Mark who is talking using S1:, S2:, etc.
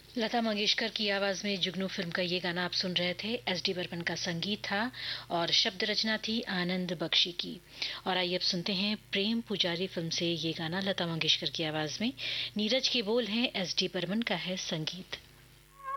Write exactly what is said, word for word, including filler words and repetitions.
S1: लता मंगेशकर की आवाज में जुगनू फिल्म का ये गाना आप सुन रहे थे। एस डी बर्मन का संगीत था और शब्द रचना थी आनंद बख्शी की। और आइए अब सुनते हैं प्रेम पुजारी फिल्म से ये गाना लता मंगेशकर की आवाज में। नीरज के बोल हैं, एस डी बर्मन का है संगीत।